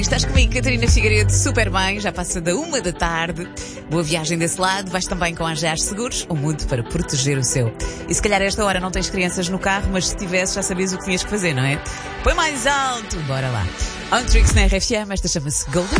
Estás comigo, Catarina Figueiredo, super bem, já passa da 1 da tarde. Boa viagem desse lado, vais também com a AGEAR Seguros, o mundo para proteger o seu. E se calhar a esta hora não tens crianças no carro, mas se tivesse já sabias o que tinhas que fazer, não é? Põe mais alto, bora lá. On Tricks na RFM, esta chama-se Golden.